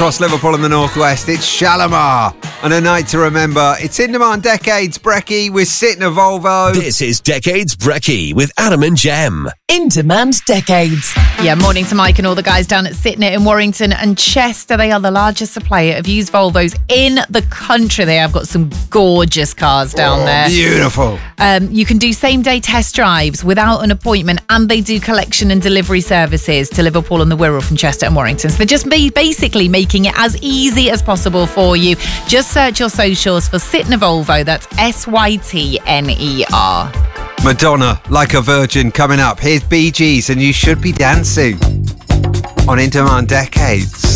across Liverpool and the Northwest. It's Shalimar and a night to remember. It's In Demand Decades Brekkie. We're sitting a Volvo. This is Decades Brekkie with Adam and Jem. In Demand Decades. Yeah, morning to Mike and all the guys down at Sitnet in Warrington and Chester. They are the largest supplier of used Volvos in the country. They have got some gorgeous cars down there. Beautiful. You can do same-day test drives without an appointment, and they do collection and delivery services to Liverpool and the Wirral from Chester and Warrington. So they're just basically making it as easy as possible for you. Just search your socials for Sitner Volvo. That's SYTNER. Madonna, Like a Virgin, coming up. Here's Bee Gees and You Should Be Dancing on In Demand Decades.